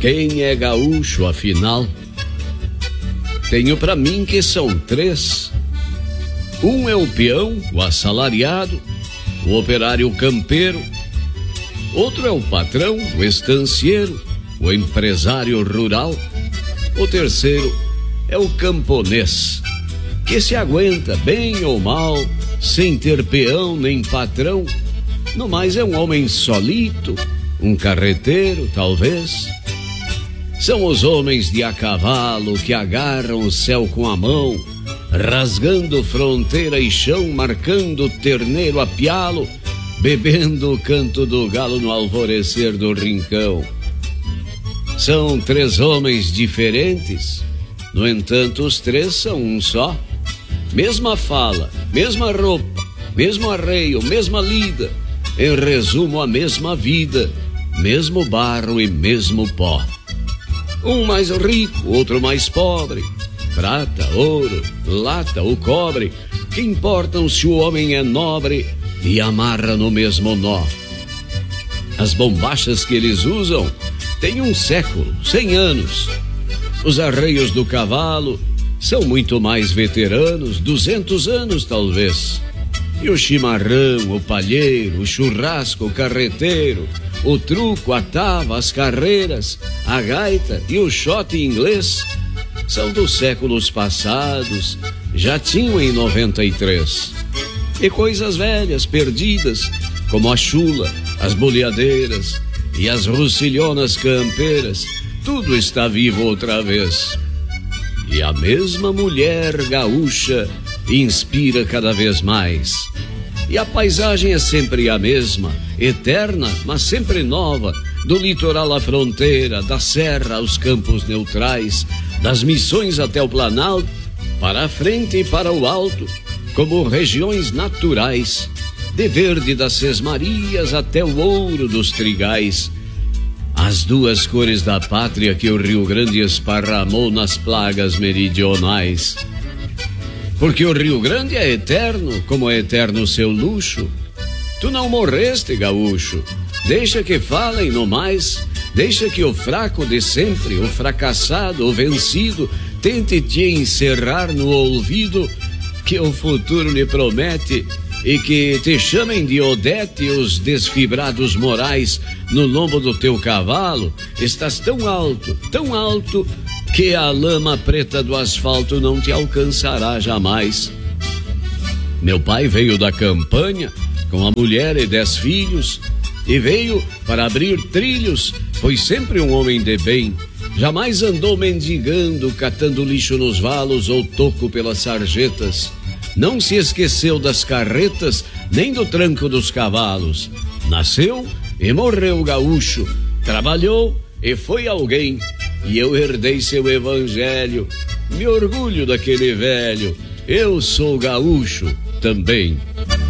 Quem é gaúcho, afinal? Tenho pra mim que são três. Um é o peão, o assalariado, o operário campeiro. Outro é o patrão, o estancieiro, o empresário rural. O terceiro é o camponês, que se aguenta bem ou mal, sem ter peão nem patrão. No mais é um homem solito, um carreteiro, talvez. São os homens de a cavalo que agarram o céu com a mão, rasgando fronteira e chão, marcando terneiro a pialo, bebendo o canto do galo no alvorecer do rincão. São três homens diferentes, no entanto os três são um só. Mesma fala, mesma roupa, mesmo arreio, mesma lida, em resumo a mesma vida, mesmo barro e mesmo pó. Um mais rico, outro mais pobre, prata, ouro, lata ou cobre, que importam se o homem é nobre e amarra no mesmo nó. As bombachas que eles usam têm 1 século, 100 anos. Os arreios do cavalo são muito mais veteranos, 200 anos talvez. E o chimarrão, o palheiro, o churrasco, o carreteiro, o truco, a tava, as carreiras, a gaita e o shot inglês são dos séculos passados, já tinham em 93. E coisas velhas, perdidas, como a chula, as boleadeiras e as russilhonas campeiras, tudo está vivo outra vez. E a mesma mulher gaúcha inspira cada vez mais. E a paisagem é sempre a mesma, eterna, mas sempre nova, do litoral à fronteira, da serra aos campos neutrais, das missões até o Planalto, para a frente e para o alto, como regiões naturais, de verde das sesmarias até o ouro dos trigais, as duas cores da pátria que o Rio Grande esparramou nas plagas meridionais. Porque o Rio Grande é eterno, como é eterno o seu luxo. Tu não morreste, gaúcho, deixa que falem no mais, deixa que o fraco de sempre, o fracassado, o vencido, tente te encerrar no ouvido, que o futuro lhe promete, e que te chamem de Odete os desfibrados morais no lombo do teu cavalo. Estás tão alto, que a lama preta do asfalto não te alcançará jamais. Meu pai veio da campanha com a mulher e 10 filhos, e veio para abrir trilhos, foi sempre um homem de bem. Jamais andou mendigando, catando lixo nos valos ou toco pelas sarjetas. Não se esqueceu das carretas, nem do tranco dos cavalos. Nasceu e morreu gaúcho, trabalhou e foi alguém, e eu herdei seu evangelho. Me orgulho daquele velho, eu sou gaúcho também.